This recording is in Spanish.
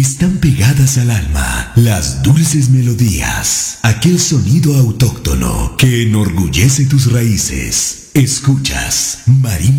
Están pegadas al alma las dulces melodías, aquel sonido autóctono que enorgullece tus raíces. Escuchas Marimba